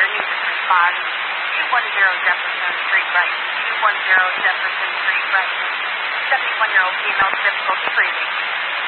immediate response. 210 Jefferson Street, Brighton. 210 Jefferson Street, Brighton. 71-year-old female, difficulty breathing.